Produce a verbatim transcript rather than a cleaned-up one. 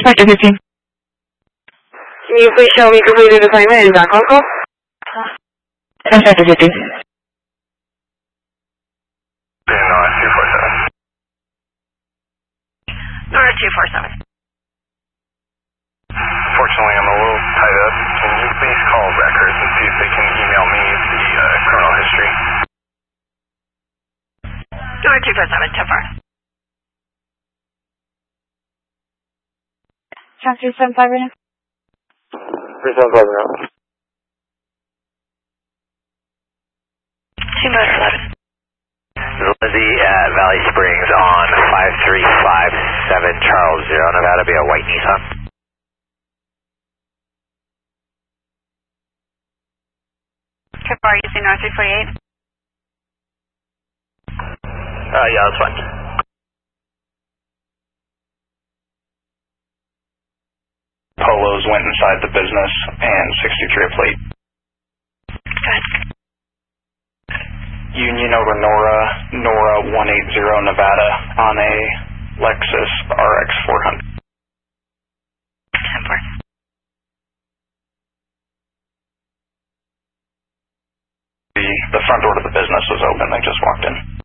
Factor fifteen. Can you please show me completed assignment and back on call? ten Factor fifteen. Nora two four seven. Nora two four seven. Fortunately, I'm a little tied up. Can you please call records and see if they can email me the uh, criminal history? Nora two four seven, ten four. Transfer seven five right now. three seven five now. Two motor eleven. Lindsay at Valley Springs on five three five seven Charles Zero, Nevada, be a white Nissan. Trip bar using North three forty-eight. Uh, yeah, that's fine. Polos went inside the business and sixty-three plate. Good. Union over Nora, Nora one eighty Nevada on a Lexus R X four hundred. ten four. The, the front door to the business was open, they just walked in.